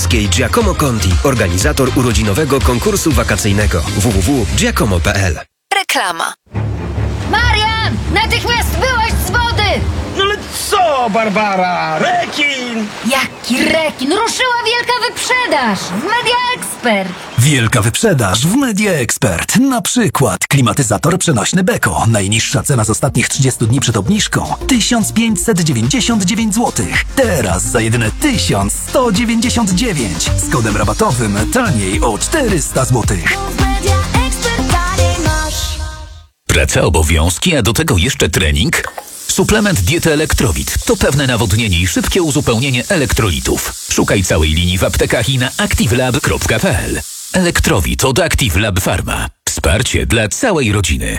pomorskiej Giacomo Conti, organizator urodzinowego konkursu wakacyjnego www.giacomo.pl. Reklama. Marian! Natychmiast wyłaź z wody! No ale co, Barbara? Rekin! Jaki rekin? Ruszyła wielka wyprzedaż w Media Expert. Wielka wyprzedaż w Media Expert. Na przykład klimatyzator przenośny Beko. Najniższa cena z ostatnich 30 dni przed obniżką 1599 zł. Teraz za jedyne 1199. Z kodem rabatowym taniej o 400 zł. Praca, obowiązki, a do tego jeszcze trening? Suplement diety Elektrowit to pewne nawodnienie i szybkie uzupełnienie elektrolitów. Szukaj całej linii w aptekach i na activelab.pl. Elektrowit od Active Lab Pharma. Wsparcie dla całej rodziny.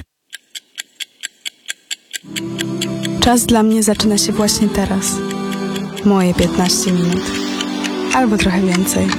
Czas dla mnie zaczyna się właśnie teraz. Moje 15 minut. Albo trochę więcej.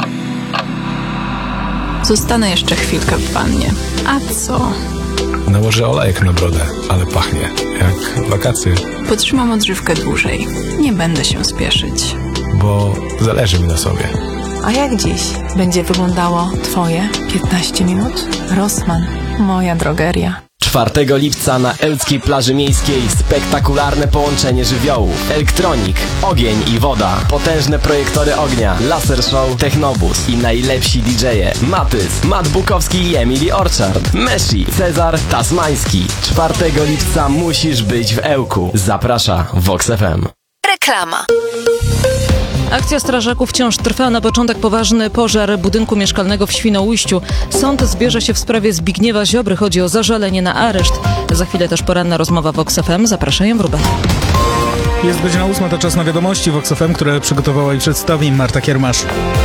Zostanę jeszcze chwilkę w wannie. A co? Nałożę olejek na brodę, ale pachnie jak wakacje. Potrzymam odżywkę dłużej. Nie będę się spieszyć. Bo zależy mi na sobie. A jak dziś będzie wyglądało Twoje 15 minut? Rossmann, moja drogeria. 4 lipca na ełckiej plaży miejskiej spektakularne połączenie żywiołów. Elektronik, ogień i woda, potężne projektory ognia, laser show, technobus i najlepsi DJ-e. Matys, Matt Bukowski i Emily Orchard, Meshi, Cezar Tasmański. 4 lipca musisz być w Ełku. Zaprasza Vox FM. Reklama. Akcja strażaków wciąż trwa. Na początek poważny pożar budynku mieszkalnego w Świnoujściu. Sąd zbierze się w sprawie Zbigniewa Ziobry. Chodzi o zażalenie na areszt. Za chwilę też poranna rozmowa Vox FM. Zapraszają Wróbel. Jest godzina 8, to czas na wiadomości Vox FM, które przygotowała i przedstawi Marta Kiermasz.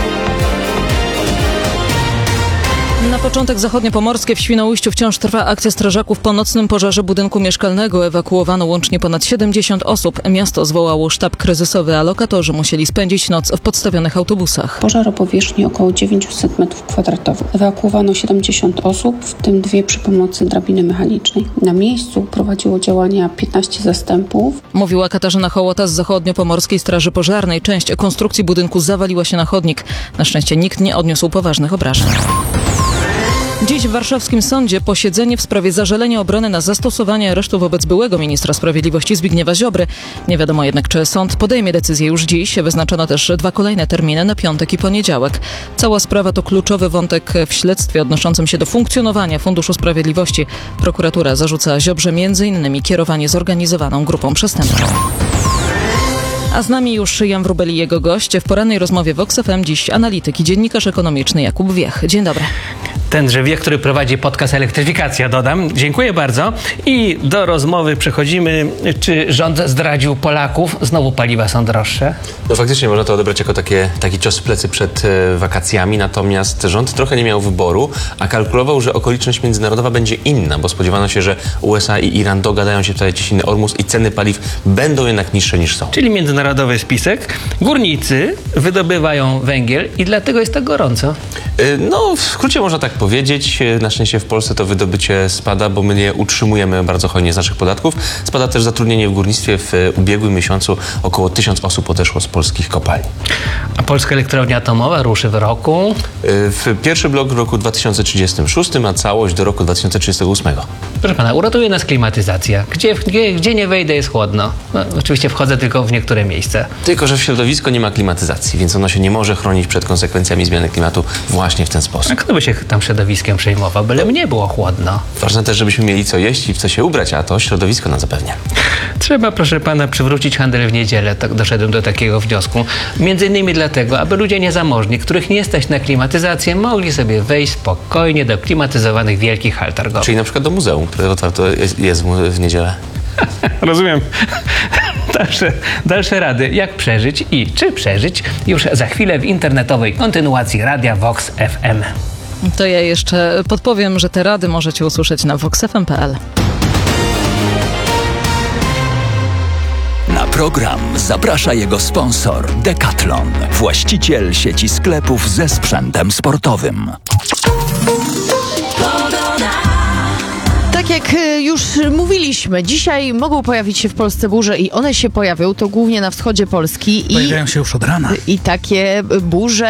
Na początek zachodniopomorskie w Świnoujściu wciąż trwa akcja strażaków po nocnym pożarze budynku mieszkalnego. Ewakuowano łącznie ponad 70 osób. Miasto zwołało sztab kryzysowy, a lokatorzy musieli spędzić noc w podstawionych autobusach. Pożar o powierzchni około 900 m2. Ewakuowano 70 osób, w tym 2 przy pomocy drabiny mechanicznej. Na miejscu prowadziło działania 15 zastępów. Mówiła Katarzyna Hołota z Zachodniopomorskiej Straży Pożarnej. Część konstrukcji budynku zawaliła się na chodnik. Na szczęście nikt nie odniósł poważnych obrażeń. Dziś w warszawskim sądzie posiedzenie w sprawie zażalenia obrony na zastosowanie aresztu wobec byłego ministra sprawiedliwości Zbigniewa Ziobry. Nie wiadomo jednak, czy sąd podejmie decyzję już dziś. Wyznaczono też 2 kolejne terminy na piątek i poniedziałek. Cała sprawa to kluczowy wątek w śledztwie odnoszącym się do funkcjonowania Funduszu Sprawiedliwości. Prokuratura zarzuca Ziobrze m.in. kierowanie zorganizowaną grupą przestępczą. A z nami już Jan Wróbel i jego gość. W porannej rozmowie Vox FM dziś analityk i dziennikarz ekonomiczny Jakub Wiech. Dzień dobry. Tenże Wiech, który prowadzi podcast Elektryfikacja, dodam. Dziękuję bardzo. I do rozmowy przechodzimy. Czy rząd zdradził Polaków? Znowu paliwa są droższe? No faktycznie można to odebrać jako taki cios w plecy przed wakacjami, natomiast rząd trochę nie miał wyboru, a kalkulował, że okoliczność międzynarodowa będzie inna, bo spodziewano się, że USA i Iran dogadają się tutaj cieśniny Ormus i ceny paliw będą jednak niższe niż są. Czyli międzynarodowy spisek. Górnicy wydobywają węgiel i dlatego jest tak gorąco. No, w skrócie można tak powiedzieć. Na szczęście w Polsce to wydobycie spada, bo my nie utrzymujemy bardzo hojnie z naszych podatków. Spada też zatrudnienie w górnictwie. W ubiegłym miesiącu około 1000 osób odeszło z polskich kopalni. A polska elektrownia atomowa ruszy w roku? W pierwszy blok w roku 2036, a całość do roku 2038. Proszę pana, uratuje nas klimatyzacja. Gdzie nie wejdę, jest chłodno. No, oczywiście wchodzę tylko w niektóre miejsca. Tylko że w środowisku nie ma klimatyzacji, więc ono się nie może chronić przed konsekwencjami zmiany klimatu właśnie w ten sposób. A kto by się tam środowiskiem przejmował? Byle mnie było chłodno. Ważne też, żebyśmy mieli co jeść i w co się ubrać, a to środowisko nam zapewnia. Trzeba, proszę pana, przywrócić handel w niedzielę. Tak doszedłem do takiego wniosku. Między innymi dlatego, aby ludzie niezamożni, których nie stać na klimatyzację, mogli sobie wejść spokojnie do klimatyzowanych wielkich hal targowych. Czyli na przykład do muzeum, które otwarte jest w niedzielę. Rozumiem. Dalsze rady, jak przeżyć i czy przeżyć, już za chwilę w internetowej kontynuacji Radia Vox FM. To ja jeszcze podpowiem, że te rady możecie usłyszeć na voxfm.pl. Na program zaprasza jego sponsor Decathlon, właściciel sieci sklepów ze sprzętem sportowym. Tak jak już mówiliśmy, dzisiaj mogą pojawić się w Polsce burze i one się pojawią, to głównie na wschodzie Polski. Pojawiają się już od rana. I takie burze